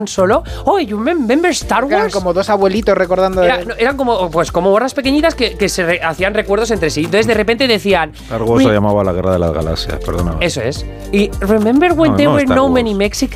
solo. Oh, you remember Star Wars? Eran como dos abuelitos recordando. Eran como borras pequeñitas que se hacían recuerdos entre sí. Entonces de repente decían. Star Wars se llamaba la Guerra de las Galaxias, perdona. Eso es. Y remember when there were no many Mexicans?